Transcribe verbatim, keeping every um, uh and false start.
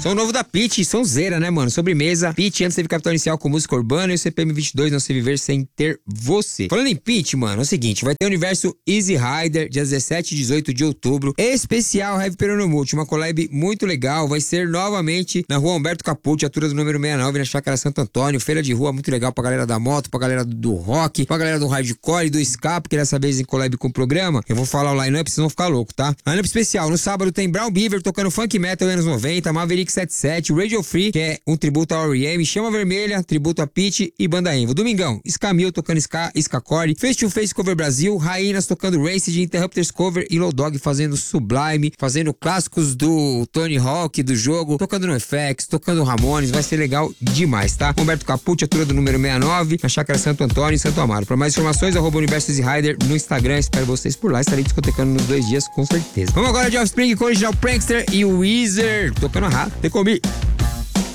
Som novo da Pitty, sonzeira, né, mano? Sobremesa. Pitty, antes teve Capital Inicial com música urbana e o C P M vinte e dois, Não Sei Viver Sem Ter Você. Falando em Pitty, mano, é o seguinte, vai ter o Universo Easy Rider, dias dezessete e dezoito de outubro. Especial Heavy Peronomulti, uma collab muito legal. Vai ser novamente na rua Humberto Capucci, altura do número sessenta e nove, na Chácara Santo Antônio. Feira de rua muito legal pra galera da moto, pra galera do rock, pra galera do hardcore e do ska, porque dessa vez em collab com o programa. Eu vou falar o line-up, vocês vão ficar louco, tá? Line-up especial, no sábado tem Brown Beaver tocando funk metal anos noventa, Maverick setenta e sete, Radio Free, que é um tributo ao R E M, Chama Vermelha, tributo a Pitty e Banda Envo. Domingão, Scamil tocando ska, Skacore, Face to Face Cover Brasil, Raínas tocando Rancid, Interrupters Cover e Low Dog fazendo Sublime, fazendo clássicos do Tony Hawk, do jogo, tocando no F X, tocando Ramones, vai ser legal demais, tá? Humberto Capucci, altura do número sessenta e nove, na Chácara Santo Antônio, em Santo Amaro. Para mais informações, arroba Universo Easy Rider no Instagram, espero vocês por lá, estarei discotecando nos dois dias, com certeza. Vamos agora de Offspring com o Original Prankster e o Weezer, tocando a rata, Tecomi.